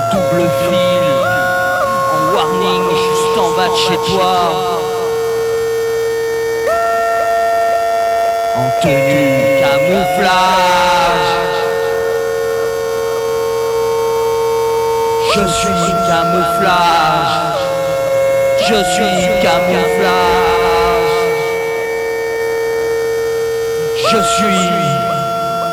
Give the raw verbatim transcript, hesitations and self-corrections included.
double fil, en warning juste en bas de chez toi. En tenue camouflage. Je suis camouflage. Je suis camouflage. Je suis